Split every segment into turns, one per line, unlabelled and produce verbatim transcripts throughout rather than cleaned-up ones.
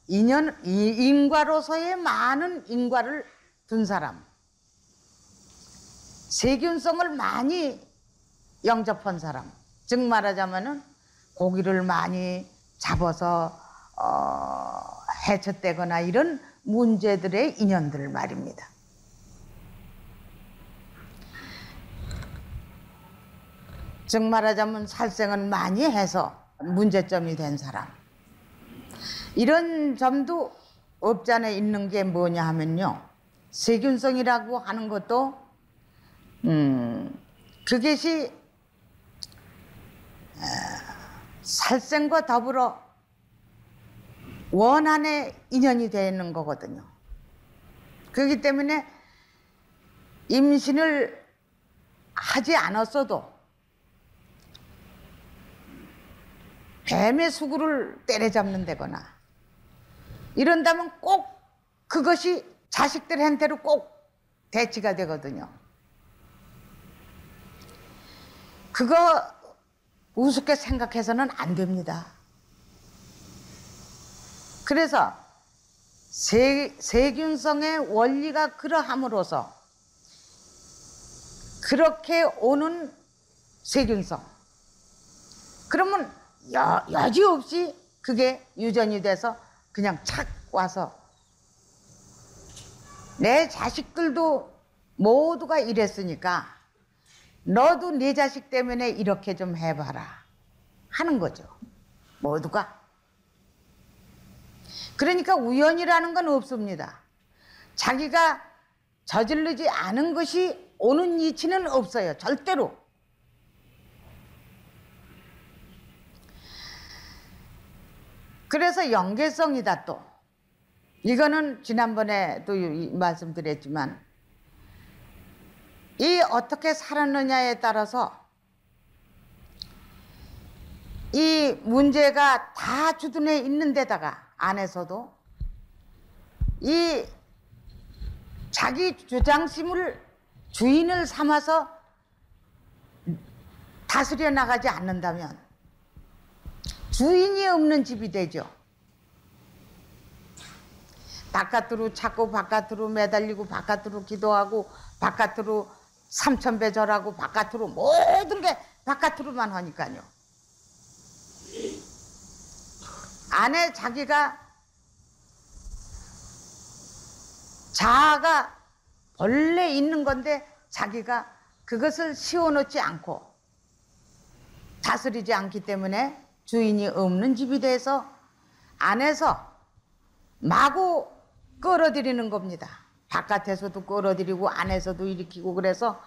인연, 인과로서의 많은 인과를 둔 사람, 세균성을 많이 영접한 사람, 즉 말하자면은 고기를 많이 잡아서 어, 해쳤대거나 이런 문제들의 인연들 말입니다. 즉 말하자면 살생을 많이 해서 문제점이 된 사람, 이런 점도 없지 않아 있는 게 뭐냐 하면요, 세균성이라고 하는 것도 음, 그것이 살생과 더불어 원한의 인연이 되는 거거든요. 그렇기 때문에 임신을 하지 않았어도 뱀의 수구를 때려잡는 데거나 이런다면 꼭 그것이 자식들한테로 꼭 대치가 되거든요. 그거 우습게 생각해서는 안 됩니다. 그래서 세, 세균성의 원리가 그러함으로써 그렇게 오는 세균성, 그러면 여, 여지없이 그게 유전이 돼서 그냥 착 와서 내 자식들도 모두가 이랬으니까 너도 네 자식 때문에 이렇게 좀 해봐라 하는 거죠, 모두가. 그러니까 우연이라는 건 없습니다. 자기가 저지르지 않은 것이 오는 이치는 없어요, 절대로. 그래서 연계성이다. 또 이거는 지난번에도 말씀드렸지만 이 어떻게 살았느냐에 따라서 이 문제가 다 주둔해 있는 데다가 안에서도 이 자기 주장심을 주인을 삼아서 다스려 나가지 않는다면 주인이 없는 집이 되죠. 바깥으로 자꾸 바깥으로 매달리고 바깥으로 기도하고 바깥으로 삼천배 절하고 바깥으로 모든 게 바깥으로만 하니까요. 안에 자기가 자아가 본래 있는 건데 자기가 그것을 씌워놓지 않고 다스리지 않기 때문에 주인이 없는 집이 돼서 안에서 마구 끌어들이는 겁니다. 바깥에서도 끌어들이고 안에서도 일으키고, 그래서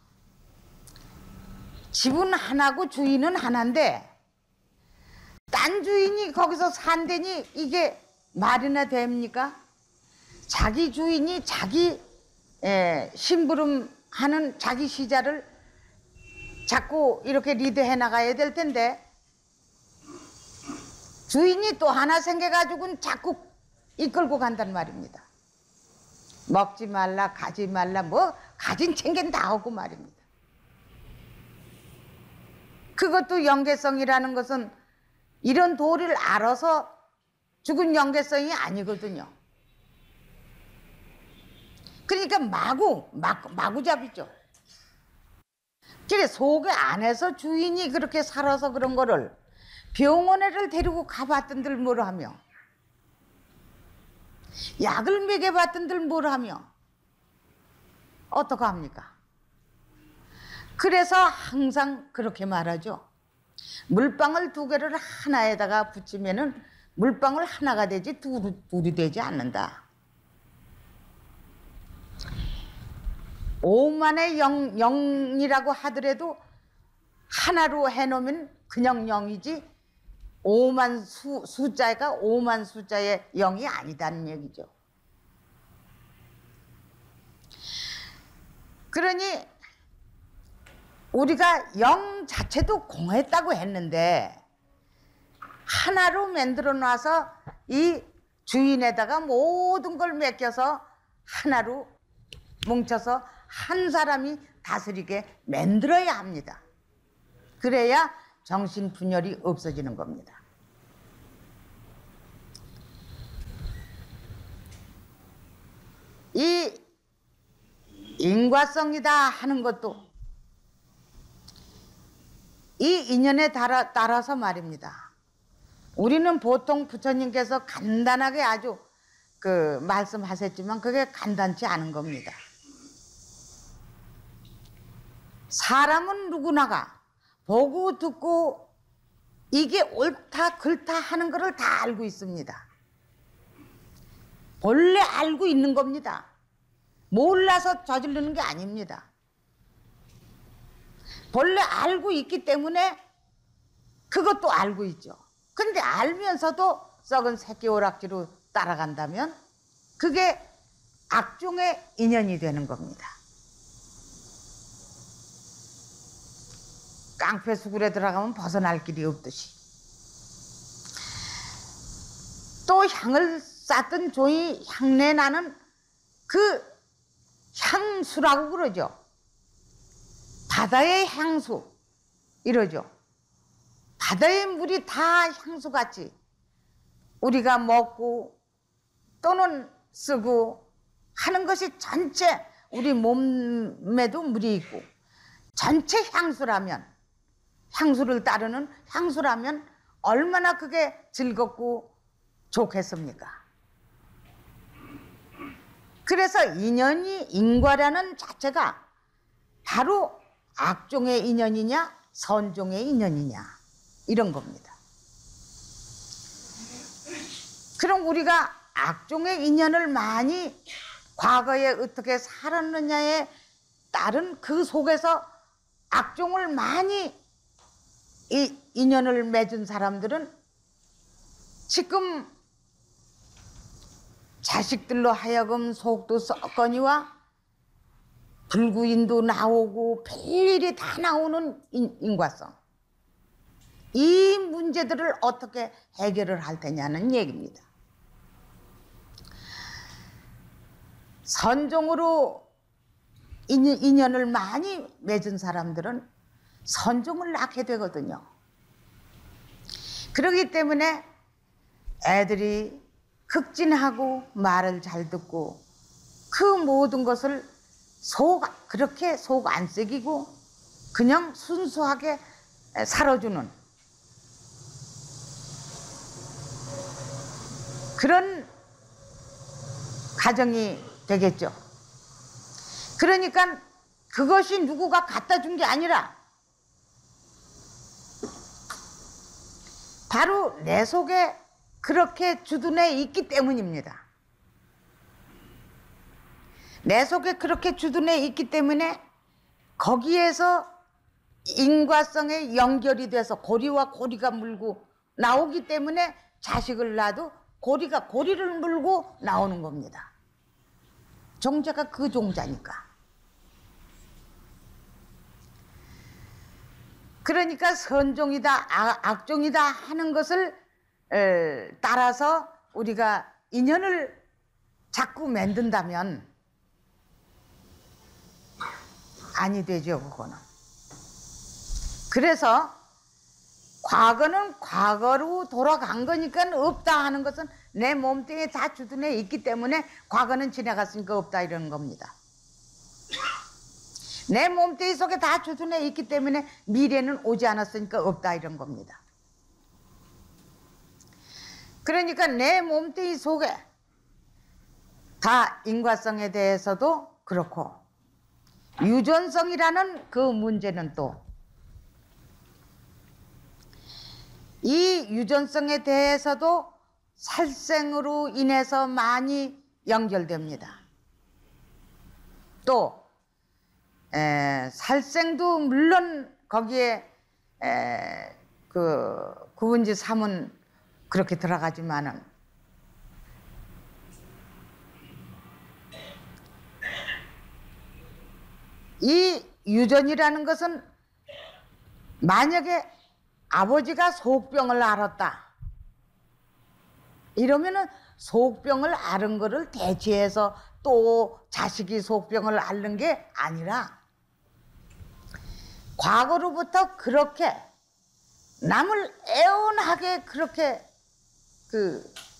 집은 하나고 주인은 하나인데 딴 주인이 거기서 산다니 이게 말이나 됩니까? 자기 주인이 자기 에, 심부름하는 자기 시자를 자꾸 이렇게 리드해 나가야 될 텐데 주인이 또 하나 생겨가지고는 자꾸 이끌고 간단 말입니다. 먹지 말라, 가지 말라, 뭐 가진 챙긴 다 하고 말입니다. 그것도 연계성이라는 것은 이런 도리를 알아서 죽은 연계성이 아니거든요. 그러니까 마구, 마구, 마구잡이죠. 그래 속에 안에서 주인이 그렇게 살아서 그런 거를 병원에를 데리고 가봤던들 뭘 하며, 약을 먹여봤던들 뭘 하며 어떡합니까? 그래서 항상 그렇게 말하죠. 물방울 두 개를 하나에다가 붙이면은 물방울 하나가 되지 둘, 둘이 되지 않는다. 오만의 영, 영이라고 하더라도 하나로 해놓으면 그냥 영이지 오만 수, 숫자가 오만 숫자의 영이 아니다는 얘기죠. 그러니 우리가 영 자체도 공했다고 했는데 하나로 만들어 놔서 이 주인에다가 모든 걸 맡겨서 하나로 뭉쳐서 한 사람이 다스리게 만들어야 합니다. 그래야 정신분열이 없어지는 겁니다. 인과성이다 하는 것도 이 인연에 따라, 따라서 말입니다. 우리는 보통 부처님께서 간단하게 아주 그 말씀하셨지만 그게 간단치 않은 겁니다. 사람은 누구나가 보고 듣고 이게 옳다 그렇다 하는 것을 다 알고 있습니다. 본래 알고 있는 겁니다. 몰라서 저지르는 게 아닙니다. 본래 알고 있기 때문에 그것도 알고 있죠. 근데 알면서도 썩은 새끼 오락지로 따라간다면 그게 악종의 인연이 되는 겁니다. 깡패 수굴에 들어가면 벗어날 길이 없듯이 또 향을 쌓던 종이 향내 나는 그 향수라고 그러죠. 바다의 향수 이러죠. 바다의 물이 다 향수같이 우리가 먹고 또는 쓰고 하는 것이 전체 우리 몸에도 물이 있고 전체 향수라면 향수를 따르는 향수라면 얼마나 그게 즐겁고 좋겠습니까? 그래서 인연이 인과라는 자체가 바로 악종의 인연이냐 선종의 인연이냐 이런 겁니다. 그럼 우리가 악종의 인연을 많이 과거에 어떻게 살았느냐에 따른 그 속에서 악종을 많이 이 인연을 맺은 사람들은 지금 자식들로 하여금 속도 썩거니와 불구인도 나오고 별일이 다 나오는 인, 인과성. 이 문제들을 어떻게 해결을 할 테냐는 얘기입니다. 선종으로 인연을 많이 맺은 사람들은 선종을 낳게 되거든요. 그렇기 때문에 애들이 극진하고 말을 잘 듣고 그 모든 것을 속 그렇게 속 안 새기고 그냥 순수하게 살아주는 그런 가정이 되겠죠. 그러니까 그것이 누구가 갖다 준 게 아니라 바로 내 속에 그렇게 주둔해 있기 때문입니다. 내 속에 그렇게 주둔해 있기 때문에 거기에서 인과성에 연결이 돼서 고리와 고리가 물고 나오기 때문에 자식을 낳아도 고리가 고리를 물고 나오는 겁니다. 종자가 그 종자니까. 그러니까 선종이다 악종이다 하는 것을 따라서 우리가 인연을 자꾸 만든다면 아니 되죠, 그거는. 그래서 과거는 과거로 돌아간 거니까 없다 하는 것은 내 몸뚱이에 다 주둔해 있기 때문에 과거는 지나갔으니까 없다 이러는 겁니다. 내 몸뚱이 속에 다 주둔해 있기 때문에 미래는 오지 않았으니까 없다 이런 겁니다. 그러니까 내 몸뚱이 속에 다 인과성에 대해서도 그렇고 유전성이라는 그 문제는 또 이 유전성에 대해서도 살생으로 인해서 많이 연결됩니다. 또 에, 살생도 물론 거기에 에, 그 구분지 삼은 그렇게 들어가지만은 이 유전이라는 것은 만약에 아버지가 속병을 앓았다 이러면은 속병을 앓은 거를 대체해서 또 자식이 속병을 앓는 게 아니라 과거로부터 그렇게 남을 애원하게 그렇게 그